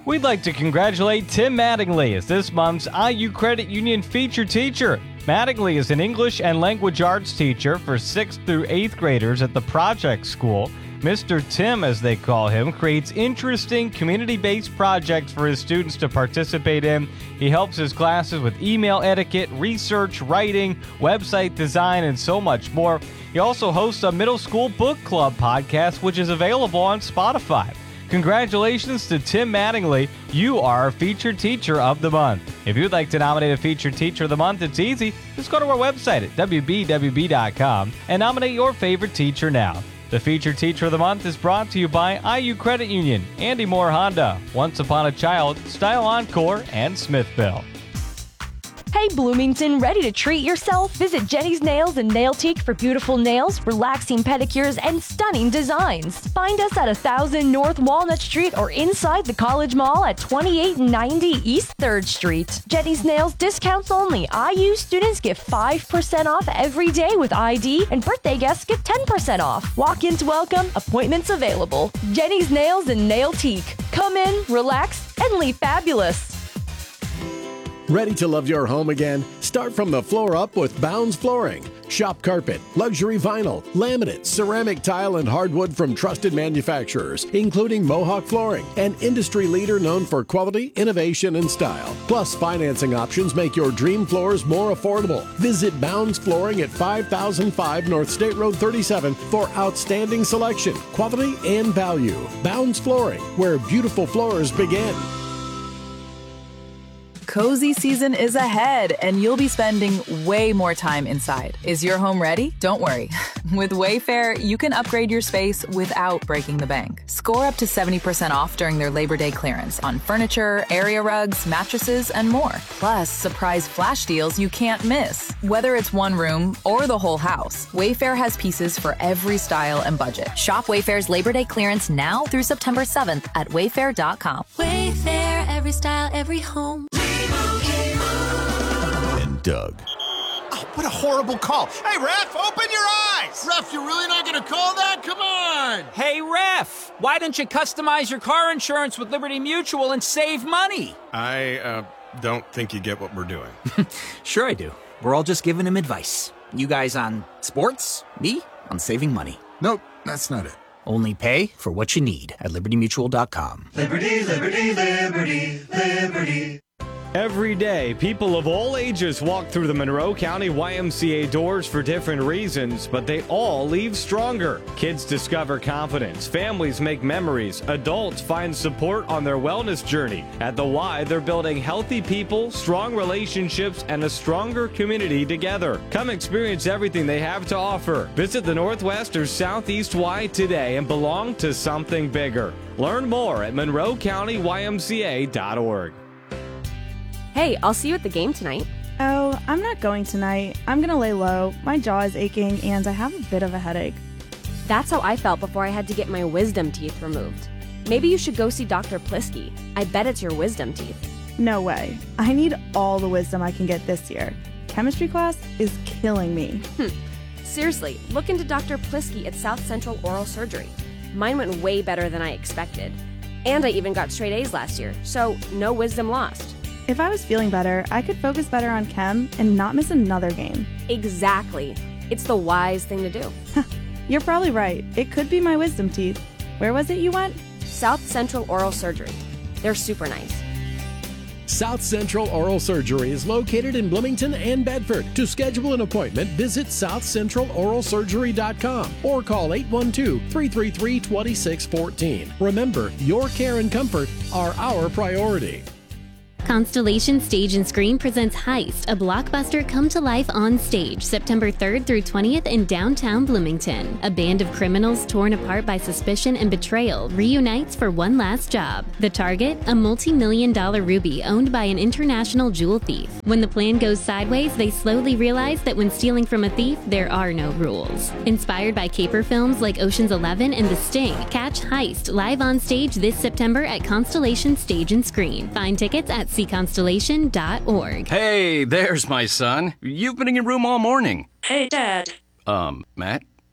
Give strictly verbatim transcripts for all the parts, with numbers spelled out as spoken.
We'd like to congratulate Tim Mattingly as this month's I U Credit Union featured teacher. Mattingly is an English and language arts teacher for sixth through eighth graders at the Project School. Mister Tim, as they call him, creates interesting community-based projects for his students to participate in. He helps his classes with email etiquette, research, writing, website design, and so much more. He also hosts a middle school book club podcast, which is available on Spotify. Congratulations to Tim Mattingly. You are our featured teacher of the month. If you'd like to nominate a featured teacher of the month, it's easy. Just go to our website at w b w b dot com and nominate your favorite teacher now. The featured teacher of the month is brought to you by I U Credit Union, Andy Moore Honda, Once Upon a Child, Style Encore, and Smithville. Hey Bloomington, ready to treat yourself? Visit Jenny's Nails and Nailtique for beautiful nails, relaxing pedicures, and stunning designs. Find us at one thousand North Walnut Street or inside the College Mall at twenty-eight ninety East third Street. Jenny's Nails discounts only. I U students get five percent off every day with I D, and birthday guests get ten percent off. Walk-ins welcome, appointments available. Jenny's Nails and Nailtique. Come in, relax, and leave fabulous. Ready to love your home again? Start from the floor up with Bounds Flooring. Shop carpet, luxury vinyl, laminate, ceramic tile, and hardwood from trusted manufacturers, including Mohawk Flooring, an industry leader known for quality, innovation, and style. Plus, financing options make your dream floors more affordable. Visit Bounds Flooring at five thousand five North State Road thirty-seven for outstanding selection, quality, and value. Bounds Flooring, where beautiful floors begin. Cozy season is ahead, and you'll be spending way more time inside. Is your home ready? Don't worry. With Wayfair, you can upgrade your space without breaking the bank. Score up to seventy percent off during their Labor Day clearance on furniture, area rugs, mattresses, and more. Plus, surprise flash deals you can't miss. Whether it's one room or the whole house, Wayfair has pieces for every style and budget. Shop Wayfair's Labor Day clearance now through September seventh at wayfair dot com. Wayfair, every style, every home. And Doug. Oh, what a horrible call. Hey, ref, open your eyes. Ref, you're really not going to call that? Come on. Hey, ref, why don't you customize your car insurance with Liberty Mutual and save money? I uh, don't think you get what we're doing. Sure I do. We're all just giving him advice. You guys on sports, me on saving money. Nope, that's not it. Only pay for what you need at liberty mutual dot com. Liberty, liberty, liberty, liberty. Every day, people of all ages walk through the Monroe County Y M C A doors for different reasons, but they all leave stronger. Kids discover confidence, families make memories, adults find support on their wellness journey. At the Y, they're building healthy people, strong relationships, and a stronger community together. Come experience everything they have to offer. Visit the Northwest or Southeast Y today and belong to something bigger. Learn more at monroe county y m c a dot org. Hey, I'll see you at the game tonight. Oh, I'm not going tonight. I'm gonna lay low. My jaw is aching and I have a bit of a headache. That's how I felt before I had to get my wisdom teeth removed. Maybe you should go see Doctor Plisky. I bet it's your wisdom teeth. No way. I need all the wisdom I can get this year. Chemistry class is killing me. Hmm. Seriously, look into Doctor Plisky at South Central Oral Surgery. Mine went way better than I expected. And I even got straight A's last year, so no wisdom lost. If I was feeling better, I could focus better on chem and not miss another game. Exactly. It's the wise thing to do. You're probably right. It could be my wisdom teeth. Where was it you went? South Central Oral Surgery. They're super nice. South Central Oral Surgery is located in Bloomington and Bedford. To schedule an appointment, visit south central oral surgery dot com or call eight one two, three three three, two six one four. Remember, your care and comfort are our priority. Constellation Stage and Screen presents Heist, a blockbuster come to life on stage, September third through twentieth in downtown Bloomington. A band of criminals torn apart by suspicion and betrayal reunites for one last job. The target? A multi-million dollar ruby owned by an international jewel thief. When the plan goes sideways, they slowly realize that when stealing from a thief, there are no rules. Inspired by caper films like Ocean's Eleven and The Sting, catch Heist live on stage this September at Constellation Stage and Screen. Find tickets at see constellation dot org. Hey, there's my son. You've been in your room all morning. Hey, Dad. Um, Matt,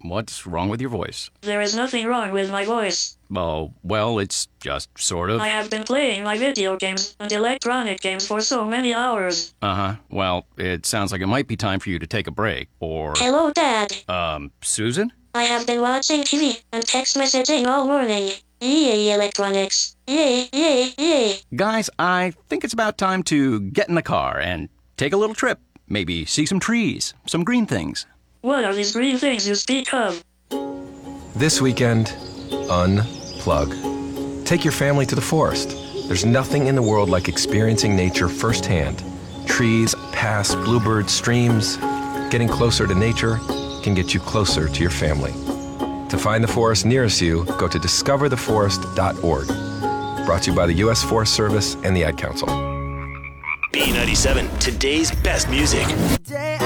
What's wrong with your voice? There is nothing wrong with my voice. Oh, well, it's just sort of. I have been playing my video games and electronic games for so many hours. Uh-huh. Well, it sounds like it might be time for you to take a break, or... Hello, Dad. Um, Susan? I have been watching T V and text messaging all morning. Yay, electronics. Yay, yay, yay. Guys, I think it's about time to get in the car and take a little trip. Maybe see some trees, some green things. What are these green things you speak of? This weekend, unplug. Take your family to the forest. There's nothing in the world like experiencing nature firsthand. Trees, paths, bluebirds, streams. Getting closer to nature can get you closer to your family. To find the forest nearest you, go to discover the forest dot org. Brought to you by the U S Forest Service and the Ad Council. B ninety-seven, today's best music.